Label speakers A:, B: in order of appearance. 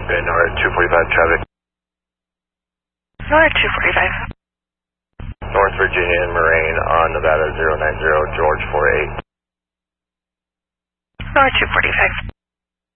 A: Okay, North 245 traffic.
B: North 245.
A: North Virginia and Moraine on Nevada 090, George 48.
B: North 245.